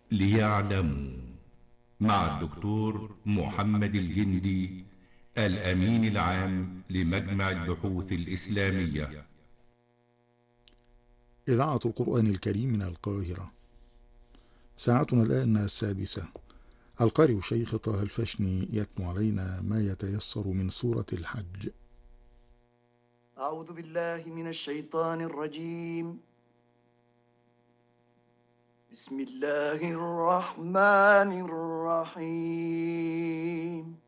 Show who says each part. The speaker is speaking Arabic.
Speaker 1: ليعلموا، مع الدكتور محمد الجندي، الأمين العام لمجمع البحوث الإسلامية.
Speaker 2: إذاعة القرآن الكريم من القاهرة. ساعتنا الآن 6:00. القارئ شيخ طه الفشني يتلو علينا ما يتيسر من سورة الحج.
Speaker 3: أعوذ بالله من الشيطان الرجيم. بسم الله الرحمن الرحيم.